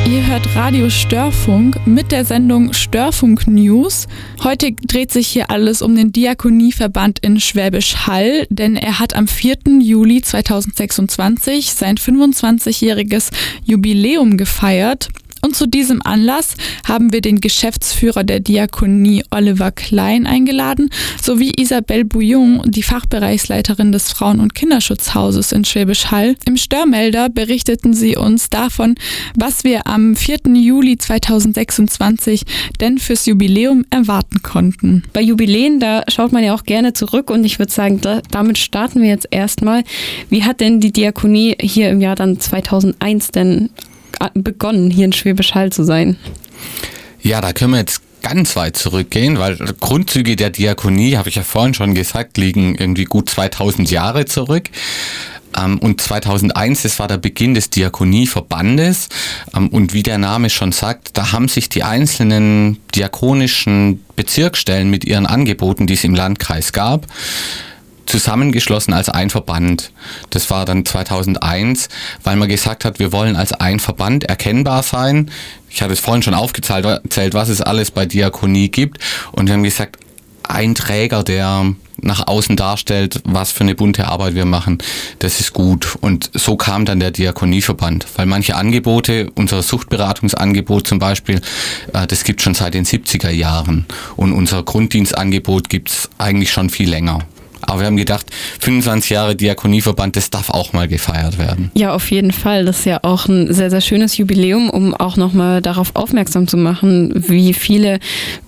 Ihr hört Radio Störfunk mit der Sendung Störfunk News. Heute dreht sich hier alles um den Diakonieverband in Schwäbisch Hall, denn er hat am 4. Juli 2026 sein 25-jähriges Jubiläum gefeiert. Und zu diesem Anlass haben wir den Geschäftsführer der Diakonie Oliver Klein eingeladen, sowie Isabelle Bouillon, die Fachbereichsleiterin des Frauen- und Kinderschutzhauses in Schwäbisch Hall. Im Störmelder berichteten sie uns davon, was wir am 4. Juli 2026 denn fürs Jubiläum erwarten konnten. Bei Jubiläen, da schaut man ja auch gerne zurück und ich würde sagen, damit starten wir jetzt erstmal. Wie hat denn die Diakonie hier im Jahr dann 2001 denn begonnen, hier in Schwäbisch Hall zu sein? Ja, da können wir jetzt ganz weit zurückgehen, weil Grundzüge der Diakonie, habe ich ja vorhin schon gesagt, liegen irgendwie gut 2000 Jahre zurück. Und 2001, das war der Beginn des Diakonieverbandes. Und wie der Name schon sagt, da haben sich die einzelnen diakonischen Bezirksstellen mit ihren Angeboten, die es im Landkreis gab, zusammengeschlossen als ein Verband. Das war dann 2001, weil man gesagt hat, wir wollen als ein Verband erkennbar sein. Ich hatte es vorhin schon aufgezählt, was es alles bei Diakonie gibt. Und wir haben gesagt, ein Träger, der nach außen darstellt, was für eine bunte Arbeit wir machen, das ist gut. Und so kam dann der Diakonieverband, weil manche Angebote, unser Suchtberatungsangebot zum Beispiel, das gibt es schon seit den 70er Jahren. Und unser Grunddienstangebot gibt es eigentlich schon viel länger. Aber wir haben gedacht, 25 Jahre Diakonieverband, das darf auch mal gefeiert werden. Ja, auf jeden Fall. Das ist ja auch ein sehr, sehr schönes Jubiläum, um auch nochmal darauf aufmerksam zu machen, wie viele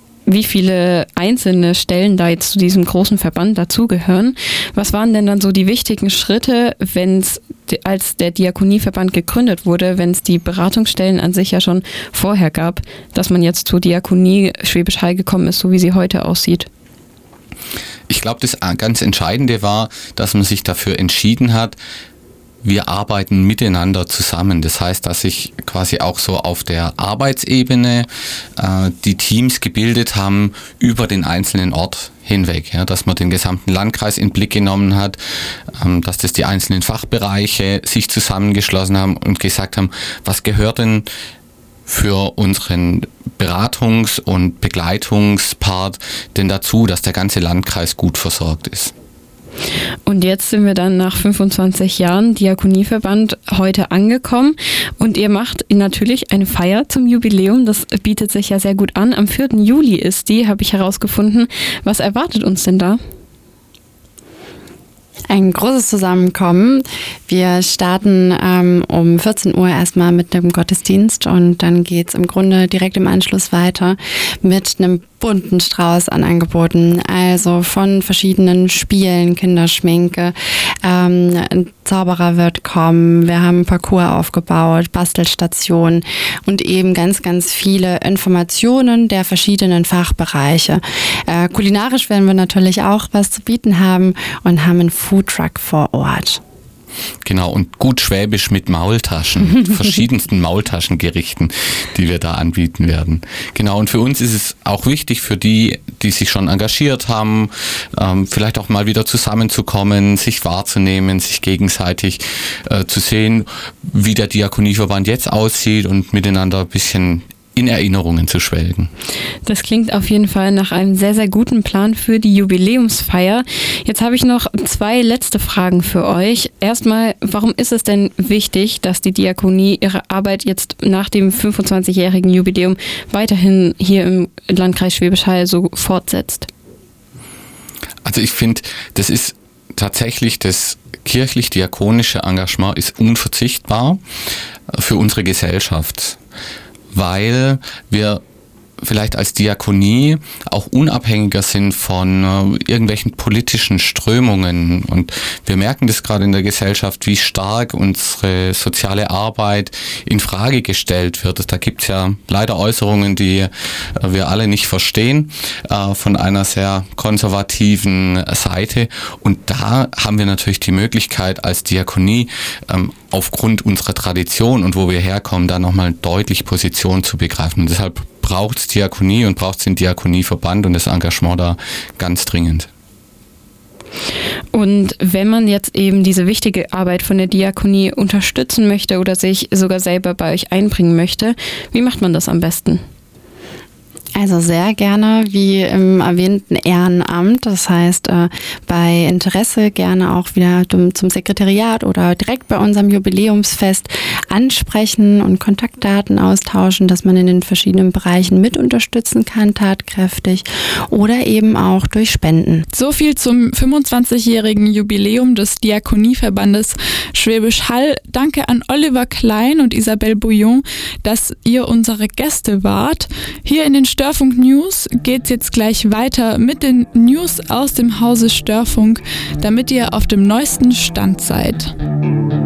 einzelne Stellen da jetzt zu diesem großen Verband dazugehören. Was waren denn dann so die wichtigen Schritte, als der Diakonieverband gegründet wurde, wenn es die Beratungsstellen an sich ja schon vorher gab, dass man jetzt zur Diakonie Schwäbisch Hall gekommen ist, so wie sie heute aussieht? Ich glaube, das ganz Entscheidende war, dass man sich dafür entschieden hat, wir arbeiten miteinander zusammen. Das heißt, dass sich quasi auch so auf der Arbeitsebene die Teams gebildet haben über den einzelnen Ort hinweg. Ja, dass man den gesamten Landkreis in den Blick genommen hat, dass das die einzelnen Fachbereiche sich zusammengeschlossen haben und gesagt haben, was gehört denn für unseren Beratungs- und Begleitungspart denn dazu, dass der ganze Landkreis gut versorgt ist. Und jetzt sind wir dann nach 25 Jahren Diakonieverband heute angekommen und ihr macht natürlich eine Feier zum Jubiläum. Das bietet sich ja sehr gut an. Am 4. Juli ist die, habe ich herausgefunden. Was erwartet uns denn da? Ein großes Zusammenkommen. Wir starten um 14 Uhr erstmal mit einem Gottesdienst und dann geht's im Grunde direkt im Anschluss weiter mit einem bunten Strauß an Angeboten, also von verschiedenen Spielen, Kinderschminke, ein Zauberer wird kommen, wir haben einen Parcours aufgebaut, Bastelstationen und eben ganz, ganz viele Informationen der verschiedenen Fachbereiche. Kulinarisch werden wir natürlich auch was zu bieten haben und haben einen Foodtruck vor Ort. Genau, und gut schwäbisch mit Maultaschen, verschiedensten Maultaschengerichten, die wir da anbieten werden. Genau, und für uns ist es auch wichtig, für die, die sich schon engagiert haben, vielleicht auch mal wieder zusammenzukommen, sich wahrzunehmen, sich gegenseitig zu sehen, wie der Diakonieverband jetzt aussieht und miteinander ein bisschen in Erinnerungen zu schwelgen. Das klingt auf jeden Fall nach einem sehr, sehr guten Plan für die Jubiläumsfeier. Jetzt habe ich noch 2 letzte Fragen für euch. Erstmal, warum ist es denn wichtig, dass die Diakonie ihre Arbeit jetzt nach dem 25-jährigen Jubiläum weiterhin hier im Landkreis Schwäbisch Hall so fortsetzt? Also ich finde, das ist tatsächlich das kirchlich-diakonische Engagement ist unverzichtbar für unsere Gesellschaft, weil wir vielleicht als Diakonie auch unabhängiger sind von irgendwelchen politischen Strömungen. Und wir merken das gerade in der Gesellschaft, wie stark unsere soziale Arbeit in Frage gestellt wird. Da gibt es ja leider Äußerungen, die wir alle nicht verstehen, von einer sehr konservativen Seite. Und da haben wir natürlich die Möglichkeit als Diakonie aufgrund unserer Tradition und wo wir herkommen, da nochmal deutlich Position zu begreifen. Und deshalb braucht es Diakonie und braucht es den Diakonieverband und das Engagement da ganz dringend. Und wenn man jetzt eben diese wichtige Arbeit von der Diakonie unterstützen möchte oder sich sogar selber bei euch einbringen möchte, wie macht man das am besten? Also sehr gerne, wie im erwähnten Ehrenamt, das heißt bei Interesse gerne auch wieder zum Sekretariat oder direkt bei unserem Jubiläumsfest ansprechen und Kontaktdaten austauschen, dass man in den verschiedenen Bereichen mit unterstützen kann, tatkräftig oder eben auch durch Spenden. So viel zum 25-jährigen Jubiläum des Diakonieverbandes Schwäbisch Hall. Danke an Oliver Klein und Isabelle Bouillon, dass ihr unsere Gäste wart. Hier in den Störfunk News geht's jetzt gleich weiter mit den News aus dem Hause Störfunk, damit ihr auf dem neuesten Stand seid.